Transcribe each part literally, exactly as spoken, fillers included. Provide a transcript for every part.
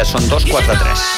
són dos quarts de tres.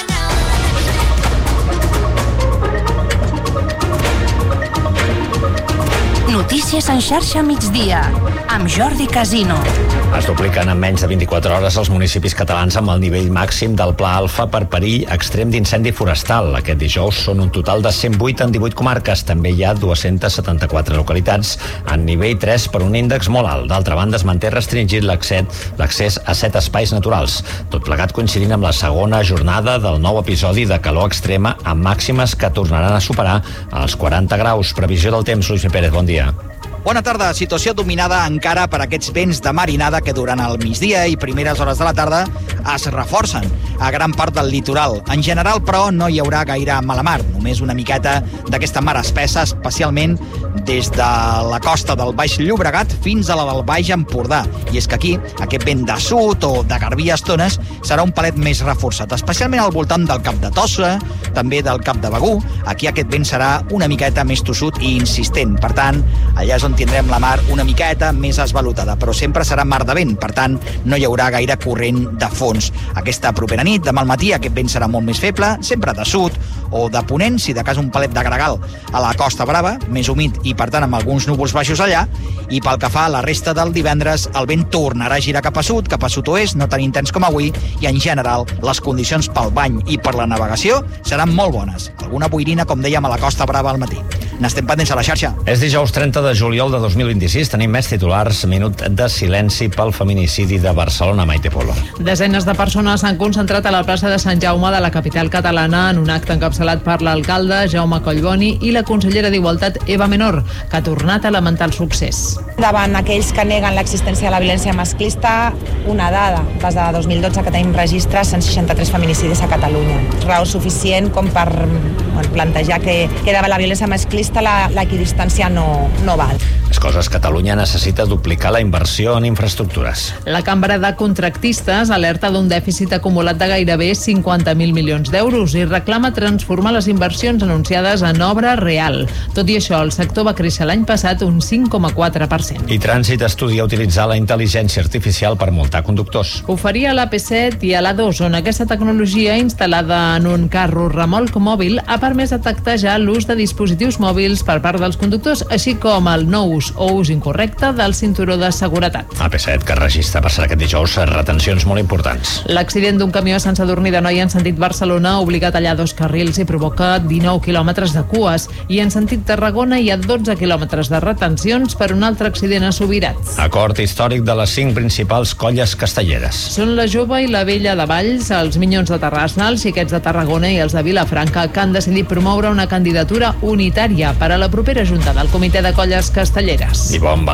Notícies en xarxa migdia, amb Jordi Casino. Es dupliquen en menys de vint-i-quatre hores els municipis catalans amb el nivell màxim del Pla Alfa per perill extrem d'incendi forestal. Aquest dijous són un total de cent vuit en divuit comarques. També hi ha dues-centes setanta-quatre localitats en nivell tres per un índex molt alt. D'altra banda, es manté restringit l'accés a set espais naturals. Tot plegat coincidint amb la segona jornada del nou episodi de calor extrema amb màximes que tornaran a superar els quaranta graus. Previsió del temps, Luis Pérez, bon dia. Bona tarda. Situació dominada encara per aquests vents de marinada que durant el migdia i primeres hores de la tarda es reforcen a gran part del litoral. En general, però, no hi haurà gaire mala mar, només una miqueta d'aquesta mar espessa, especialment des de la costa del Baix Llobregat fins a la del Baix Empordà. I és que aquí, aquest vent de sud o de garbí a estones serà un palet més reforçat, especialment al voltant del Cap de Tossa, també del Cap de Begur. Aquí aquest vent serà una miqueta més tossut i insistent. Per tant, allà és on tindrem la mar una miqueta més esvalotada, però sempre serà mar de vent, per tant, no hi haurà gaire corrent de fons. Aquesta propera nit, demà al matí, aquest vent serà molt més feble, sempre de sud o de ponent, si de cas un palet de gregal a la Costa Brava, més humit i, per tant, amb alguns núvols baixos allà, i pel que fa a la resta del divendres, el vent tornarà a girar cap a sud, cap a sud-oest, no tan intens com avui, i en general les condicions pel bany i per la navegació seran molt bones. Alguna boirina, com dèiem, a la Costa Brava al matí. N'estem pendents a la xarxa. És dijous trenta de juliol de dos mil vint-i-sis. Tenim més titulars. Minut de silenci pel feminicidi de Barcelona. Maite Polo. Desenes de persones s'han concentrat a la plaça de Sant Jaume de la capital catalana en un acte encapçalat per l'alcalde Jaume Collboni i la consellera d'Igualtat Eva Menor, que ha tornat a lamentar el succés. Davant aquells que neguen l'existència de la violència masclista, una dada, des de dos mil dotze que tenim registres, cent seixanta-tres feminicidis a Catalunya. Raó suficient com per bueno, plantejar que, que davant la violència masclista la, l'equidistància no, no val. Les coses, Catalunya necessita duplicar la inversió en infraestructures. La Cambra de Contractistes alerta d'un dèficit acumulat de gairebé cinquanta mil milions d'euros i reclama transformar les inversions anunciades en obra real. Tot i això, el sector va créixer l'any passat un cinc coma quatre per cent. I Trànsit estudia utilitzar la intel·ligència artificial per multar conductors. Ho faria a l'A P set i a l'A dos, on aquesta tecnologia instal·lada en un carro remolc mòbil ha permès detectar ja l'ús de dispositius mòbils per part dels conductors, així com el no ús o ús incorrecte del cinturó de seguretat. A P set, que registra per ser aquest dijous retencions molt importants. L'accident d'un camió a Sant Sadurní d'Anoia en sentit Barcelona ha obligat a tallar dos carrils i provoca dinou quilòmetres de cues, i en sentit Tarragona hi ha dotze quilòmetres de retencions per un altre accident a Subirats. Acord històric de les cinc principals colles castelleres. Són la Jove i la Vella de Valls, els Minyons de Terrassa, els Xiquets de Tarragona i els de Vilafranca, que han decidit promoure una candidatura unitària per a la propera junta del Comitè de Colles Castelleres. I bon